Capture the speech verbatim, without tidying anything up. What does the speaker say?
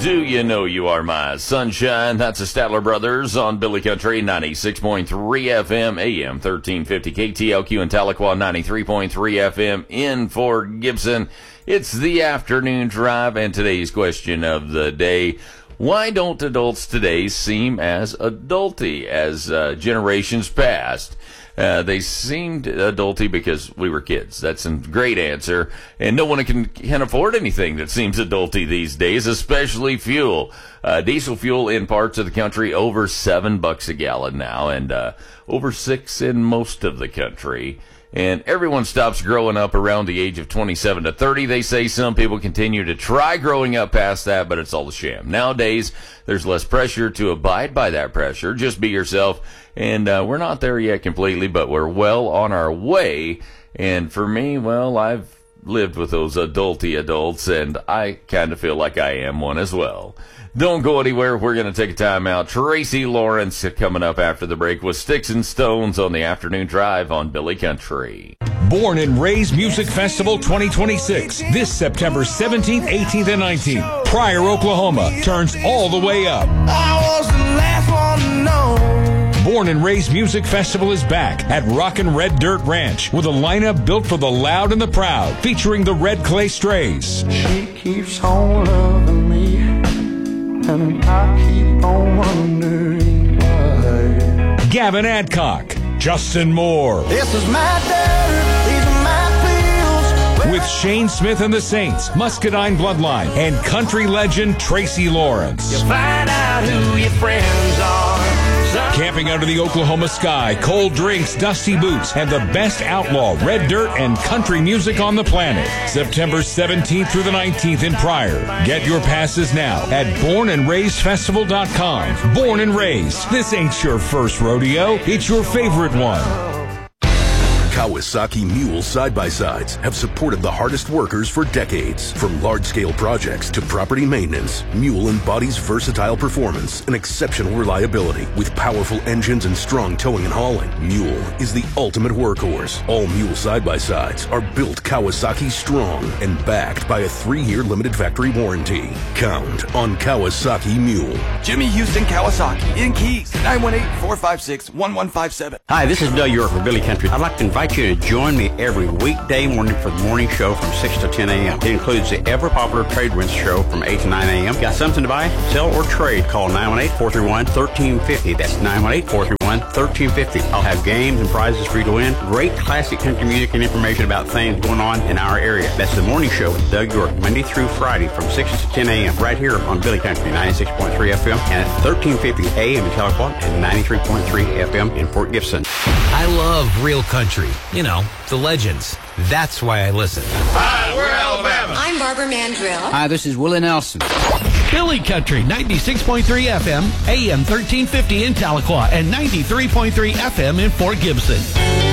Do you know you are my sunshine? That's the Statler Brothers on Billy Country, ninety-six point three F M, A M thirteen fifty, K T L Q in Tahlequah, ninety-three point three F M in Fort Gibson. It's the afternoon drive, and today's question of the day: why don't adults today seem as adulty as uh, generations past? Uh, they seemed adulty because we were kids. That's a great answer. And no one can, can afford anything that seems adulty these days, especially fuel. Uh, diesel fuel in parts of the country over seven bucks a gallon now, and uh, over six in most of the country. And everyone stops growing up around the age of twenty-seven to thirty. They say some people continue to try growing up past that, but it's all a sham. Nowadays, there's less pressure to abide by that pressure. Just be yourself. And uh, we're not there yet completely, but we're well on our way. And for me, well, I've lived with those adulty adults, and I kind of feel like I am one as well. Don't go anywhere. We're going to take a time out. Tracy Lawrence coming up after the break with Sticks and Stones on the afternoon drive on Billy Country. Born and Raised Music Festival twenty twenty-six, this September seventeenth, eighteenth, and nineteenth. Pryor, Oklahoma turns all the way up. I was the last one to know. Born and Raised Music Festival is back at Rockin' Red Dirt Ranch with a lineup built for the loud and the proud, featuring the Red Clay Strays. She keeps on loving me, and I keep on wondering why. Gavin Adcock, Justin Moore, This is my dirt, these are my fields. with Shane Smith and the Saints, Muscadine Bloodline, and country legend Tracy Lawrence. Find out who your friends are. Camping under the Oklahoma sky, cold drinks, dusty boots, and the best outlaw, red dirt, and country music on the planet. September seventeenth through the nineteenth in Pryor. Get your passes now at born and raised festival dot com. Born and Raised. This ain't your first rodeo. It's your favorite one. Kawasaki Mule side-by-sides have supported the hardest workers for decades. From large-scale projects to property maintenance, Mule embodies versatile performance and exceptional reliability. With powerful engines and strong towing and hauling, Mule is the ultimate workhorse. All Mule side-by-sides are built Kawasaki strong and backed by a three-year limited factory warranty. Count on Kawasaki Mule. Jimmy Houston Kawasaki in Keys, nine one eight, four five six, one one five seven. Hi, this is Doug York for Billy Country. I'd like to invite you to join me every weekday morning for the morning show from six to ten a.m. It includes the ever-popular Trade Winds show from eight to nine a.m. Got something to buy, sell, or trade? Call nine one eight, four three one, one three five zero. That's nine one eight, four three one, one three five zero. I'll have games and prizes for you to win. Great classic country music and information about things going on in our area. That's the morning show with Doug York, Monday through Friday from six to ten a.m. right here on Billy Country, ninety-six point three F M, and at thirteen fifty A M in Tahlequah and ninety-three point three F M in Fort Gibson. I love real country. You know, the legends. That's why I listen. Hi, we're Alabama. I'm Barbara Mandrill. Hi, this is Willie Nelson. Billy Country, ninety-six point three F M, A M thirteen fifty in Tahlequah, and ninety-three point three F M in Fort Gibson.